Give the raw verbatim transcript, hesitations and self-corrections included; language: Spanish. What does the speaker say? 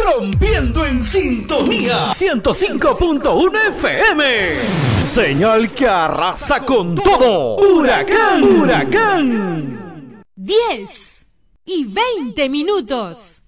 rompiendo en sintonía ciento cinco punto uno F M. Señal que arrasa con todo. Huracán, huracán. diez y veinte minutos.